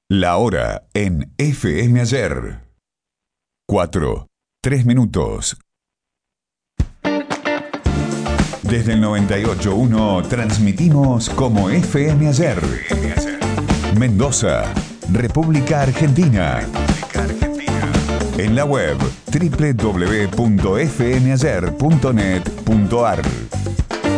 La hora en FM Ayer. 4, 3 minutos. Desde el 98.1 transmitimos como FM Ayer. Mendoza, República Argentina. En la web www.fmayer.net.ar.